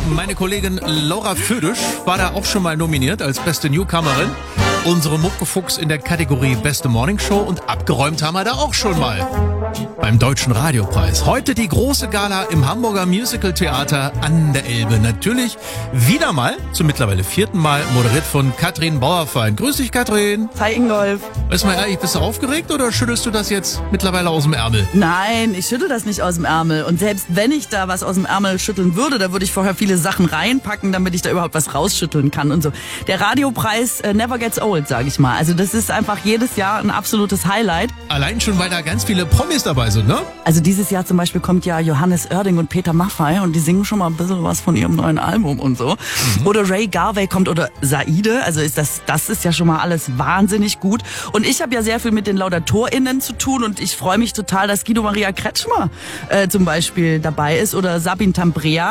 Meine Kollegin Laura Födisch war da auch schon mal nominiert als beste Newcomerin. Unsere Muckefuchs in der Kategorie Beste Morningshow und abgeräumt haben wir da auch schon mal. Beim Deutschen Radiopreis. Heute die große Gala im Hamburger Musical Theater an der Elbe. Natürlich wieder mal, zum mittlerweile 4. Mal, moderiert von Katrin Bauerfeind. Grüß dich, Katrin. Hi, Ingolf. Weißt du mal ehrlich, bist du aufgeregt oder schüttelst du das jetzt mittlerweile aus dem Ärmel? Nein, ich schüttel das nicht aus dem Ärmel. Und selbst wenn ich da was aus dem Ärmel schütteln würde, da würde ich vorher viele Sachen reinpacken, damit ich da überhaupt was rausschütteln kann und so. Der Radiopreis never gets old, sage ich mal. Also das ist einfach jedes Jahr ein absolutes Highlight. Allein schon, weil da ganz viele Promis dabei sind, ne? Also dieses Jahr zum Beispiel kommt ja Johannes Oerding und Peter Maffay und die singen schon mal ein bisschen was von ihrem neuen Album und so. Oder Ray Garvey kommt oder Saide, also das ist ja schon mal alles wahnsinnig gut. Und ich habe ja sehr viel mit den LaudatorInnen zu tun und ich freue mich total, dass Guido Maria Kretschmer zum Beispiel dabei ist oder Sabine Tambrea.